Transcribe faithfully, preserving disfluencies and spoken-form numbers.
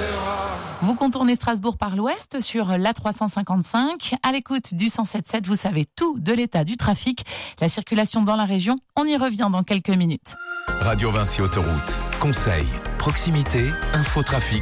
Vous contournez Strasbourg par l'ouest sur l'A trois cent cinquante-cinq. À l'écoute du cent sept sept, vous savez tout de l'état du trafic, la circulation dans la région. On y revient dans quelques minutes. Radio Vinci Autoroute. Conseils, proximité, infotrafic.